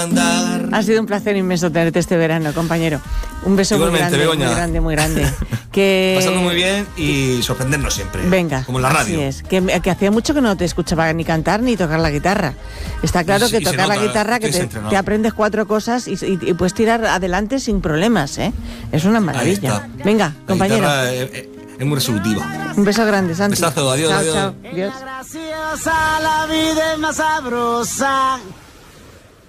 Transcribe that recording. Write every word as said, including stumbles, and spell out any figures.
Ha sido un placer inmenso tenerte este verano, compañero. Un beso muy grande, Begoña. muy grande, muy grande. Que... Pasando muy bien y sorprendernos siempre. Venga, como en la radio. Así es. Que, que hacía mucho que no te escuchaba ni cantar ni tocar la guitarra. Está claro Sí, que tocar nota, la guitarra, que te, te aprendes cuatro cosas y, y, y puedes tirar adelante sin problemas, ¿eh? Es una maravilla. Venga, la compañero. Es, es muy resolutiva. Un beso grande, Santi. Besazo, adiós, chao, adiós. Chao, adiós. Graciosa, la vida es más sabrosa.